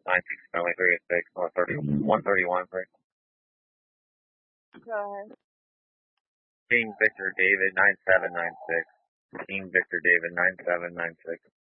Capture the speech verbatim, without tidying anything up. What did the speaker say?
nine six Family three eight six, one thirty, one thirty-one, sorry. Go ahead. King Victor David nine seven nine six. King Victor David nine seven nine six.